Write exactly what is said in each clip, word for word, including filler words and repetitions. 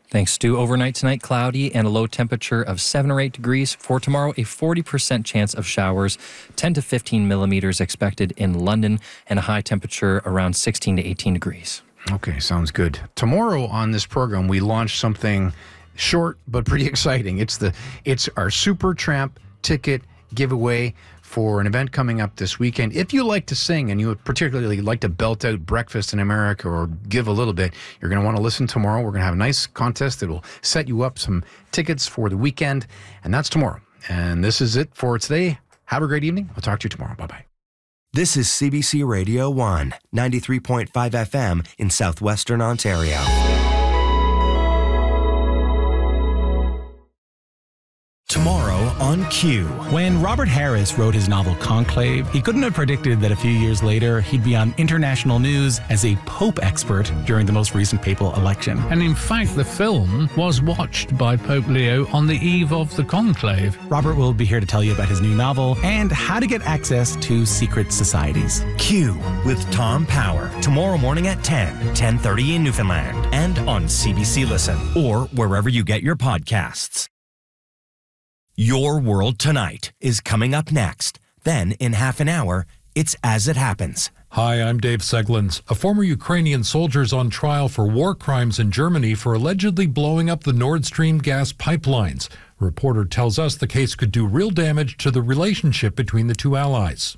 Thanks, Stu. Overnight tonight, cloudy and a low temperature of seven or eight degrees. For tomorrow, a forty percent chance of showers, ten to fifteen millimeters expected in London, and a high temperature around sixteen to eighteen degrees. Okay, sounds good. Tomorrow on this program, we launch something short but pretty exciting. It's the it's our Super Tramp ticket giveaway for an event coming up this weekend. If you like to sing and you would particularly like to belt out Breakfast in America or give a little bit, you're going to want to listen tomorrow. We're going to have a nice contest that will set you up some tickets for the weekend, and that's tomorrow. And this is it for today. Have a great evening. I'll talk to you tomorrow. Bye-bye. This is C B C Radio one, ninety-three point five F M in southwestern Ontario. Tomorrow on Q. When Robert Harris wrote his novel Conclave, he couldn't have predicted that a few years later he'd be on international news as a Pope expert during the most recent papal election. And in fact, the film was watched by Pope Leo on the eve of the conclave. Robert will be here to tell you about his new novel and how to get access to secret societies. Q with Tom Power. Tomorrow morning at ten, ten thirty in Newfoundland. And on C B C Listen or wherever you get your podcasts. Your World Tonight is coming up next. Then, in half an hour, it's As It Happens. Hi, I'm Dave Seglins. A former Ukrainian soldier is on trial for war crimes in Germany for allegedly blowing up the Nord Stream gas pipelines. A reporter tells us the case could do real damage to the relationship between the two allies.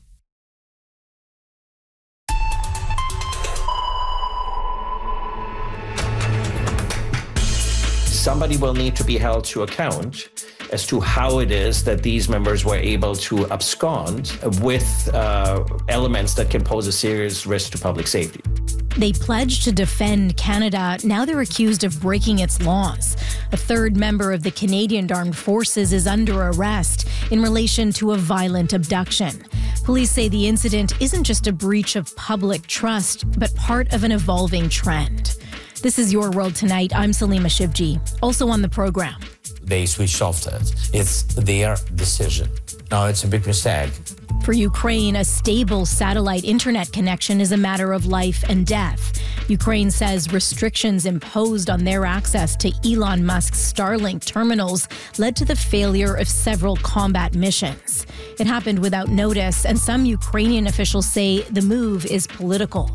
Somebody will need to be held to account as to how it is that these members were able to abscond with uh, elements that can pose a serious risk to public safety. They pledged to defend Canada. Now they're accused of breaking its laws. A third member of the Canadian Armed Forces is under arrest in relation to a violent abduction. Police say the incident isn't just a breach of public trust, but part of an evolving trend. This is Your World Tonight. I'm Salima Shivji. Also on the program. They switched off it. It's their decision. No, it's a big mistake. For Ukraine, a stable satellite internet connection is a matter of life and death. Ukraine says restrictions imposed on their access to Elon Musk's Starlink terminals led to the failure of several combat missions. It happened without notice, and some Ukrainian officials say the move is political.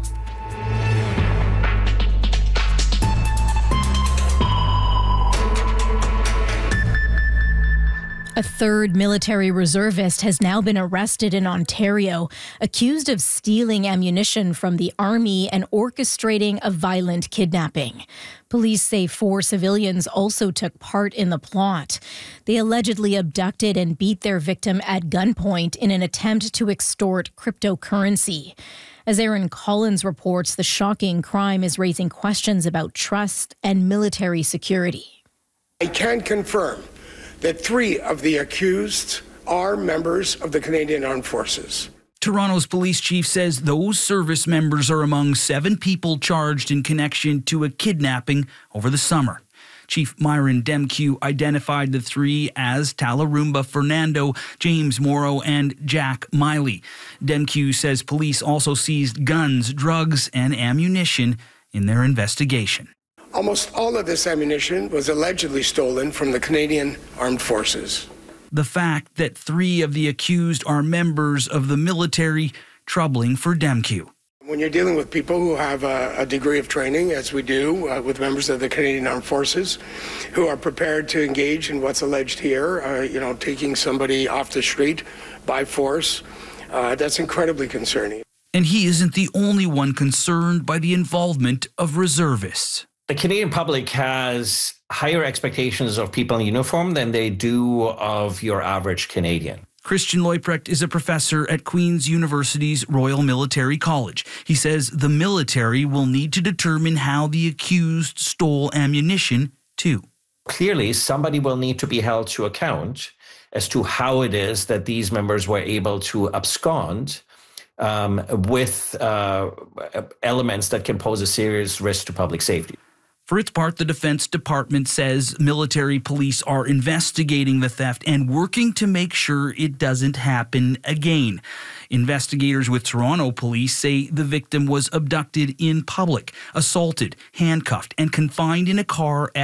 A third military reservist has now been arrested in Ontario, accused of stealing ammunition from the army and orchestrating a violent kidnapping. Police say four civilians also took part in the plot. They allegedly abducted and beat their victim at gunpoint in an attempt to extort cryptocurrency. As Aaron Collins reports, the shocking crime is raising questions about trust and military security. I can confirm that three of the accused are members of the Canadian Armed Forces. Toronto's police chief says those service members are among seven people charged in connection to a kidnapping over the summer. Chief Myron Demkew identified the three as Talarumba Fernando, James Morrow, and Jack Miley. Demkew says police also seized guns, drugs, and ammunition in their investigation. Almost all of this ammunition was allegedly stolen from the Canadian Armed Forces. The fact that three of the accused are members of the military, troubling for Demkew. When you're dealing with people who have a, a degree of training, as we do uh, with members of the Canadian Armed Forces, who are prepared to engage in what's alleged here, uh, you know, taking somebody off the street by force, uh, that's incredibly concerning. And he isn't the only one concerned by the involvement of reservists. The Canadian public has higher expectations of people in uniform than they do of your average Canadian. Christian Leuprecht is a professor at Queen's University's Royal Military College. He says the military will need to determine how the accused stole ammunition, too. Clearly, somebody will need to be held to account as to how it is that these members were able to abscond um, with uh, elements that can pose a serious risk to public safety. For its part, the Defense Department says military police are investigating the theft and working to make sure it doesn't happen again. Investigators with Toronto police say the victim was abducted in public, assaulted, handcuffed, and confined in a car at